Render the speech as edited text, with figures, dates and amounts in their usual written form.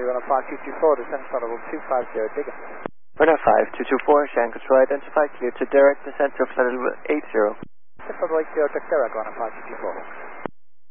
runway 15224, descend for level 250, Digging. Runway 5224, Shan Control identified, clear to direct descent to flight level 80. Simple right 0, direct 15224.